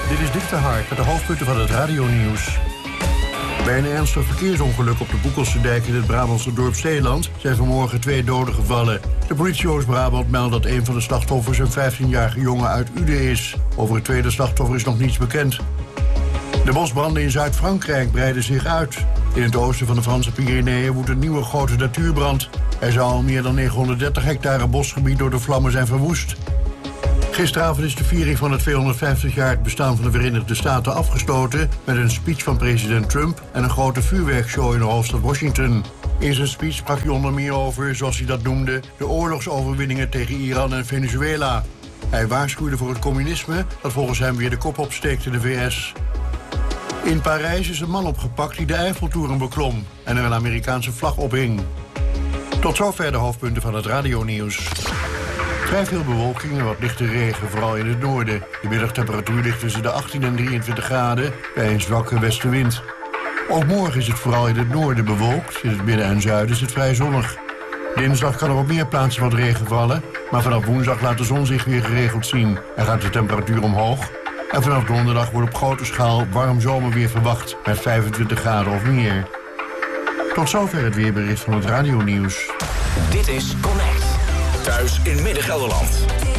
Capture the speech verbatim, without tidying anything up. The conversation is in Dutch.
Dit is Dick de Hark met de hoofdpunten van het radionieuws. Bij een ernstig verkeersongeluk op de Boekelse dijk in het Brabantse dorp Zeeland zijn vanmorgen twee doden gevallen. De politie Oost-Brabant meldt dat een van de slachtoffers een vijftienjarige jongen uit Uden is. Over het tweede slachtoffer is nog niets bekend. De bosbranden in Zuid-Frankrijk breiden zich uit. In het oosten van de Franse Pyreneeën woedt een nieuwe grote natuurbrand. Er zou al meer dan negenhonderddertig hectare bosgebied door de vlammen zijn verwoest. Gisteravond is de viering van het tweehonderdvijftig jaar het bestaan van de Verenigde Staten afgesloten met een speech van president Trump en een grote vuurwerkshow in de hoofdstad Washington. In zijn speech sprak hij onder meer over, zoals hij dat noemde, de oorlogsoverwinningen tegen Iran en Venezuela. Hij waarschuwde voor het communisme dat volgens hem weer de kop opsteekt in de V S. In Parijs is een man opgepakt die de Eiffeltoren beklom en er een Amerikaanse vlag ophing. Tot zover de hoofdpunten van het radionieuws. Vrij veel bewolking en wat lichte regen, vooral in het noorden. De middagtemperatuur ligt tussen de achttien en drieëntwintig graden bij een zwakke westenwind. Ook morgen is het vooral in het noorden bewolkt. In het midden en zuiden is het vrij zonnig. Dinsdag kan er op meer plaatsen wat regen vallen, maar vanaf woensdag laat de zon zich weer geregeld zien en gaat de temperatuur omhoog. En vanaf donderdag wordt op grote schaal warm zomerweer verwacht met vijfentwintig graden of meer. Tot zover het weerbericht van het radionieuws. Dit is Connect. Thuis in Midden-Gelderland.